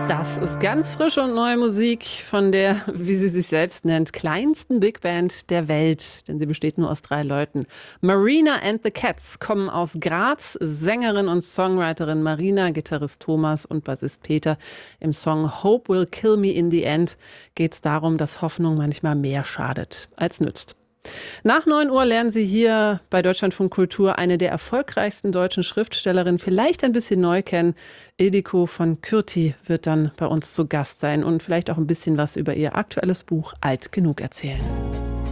Das ist ganz frische und neue Musik von der, wie sie sich selbst nennt, kleinsten Big Band der Welt. Denn sie besteht nur aus 3 Leuten. Marina and the Cats kommen aus Graz. Sängerin und Songwriterin Marina, Gitarrist Thomas und Bassist Peter. Im Song Hope Will Kill Me in the End geht es darum, dass Hoffnung manchmal mehr schadet als nützt. Nach 9 Uhr lernen Sie hier bei Deutschlandfunk Kultur eine der erfolgreichsten deutschen Schriftstellerinnen vielleicht ein bisschen neu kennen. Ildiko von Kürti wird dann bei uns zu Gast sein und vielleicht auch ein bisschen was über ihr aktuelles Buch Alt genug erzählen.